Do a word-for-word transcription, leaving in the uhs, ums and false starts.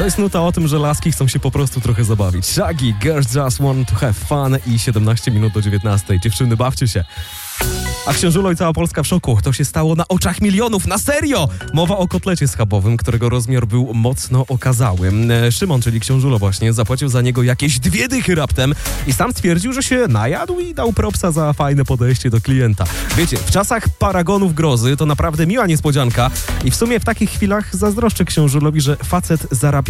To jest nuta o tym, że laski chcą się po prostu trochę zabawić. Shaggy, Girls Just Want to Have Fun i siedemnaście minut do dziewiętnastej. Dziewczyny, bawcie się. A Księżulo i cała Polska w szoku. To się stało na oczach milionów, na serio! Mowa o kotlecie schabowym, którego rozmiar był mocno okazały. Szymon, czyli Księżulo właśnie, zapłacił za niego jakieś dwie dychy raptem i sam stwierdził, że się najadł i dał propsa za fajne podejście do klienta. Wiecie, w czasach paragonów grozy to naprawdę miła niespodzianka i w sumie w takich chwilach zazdroszczę Księżulowi, że facet zarabia